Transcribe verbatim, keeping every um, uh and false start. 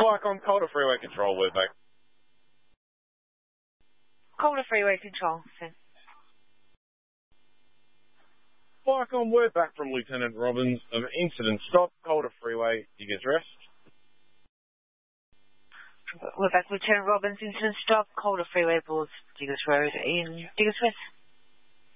Pike on Calder Freeway Control, we're back. Calder Freeway Control, sir. Pike on, word back from Lieutenant Robbins of incident stop, Calder Freeway, Diggers Rest. We're back, Lieutenant Robbins, incident stop, Calder Freeway, Boards, Diggers Road in Diggers Rest.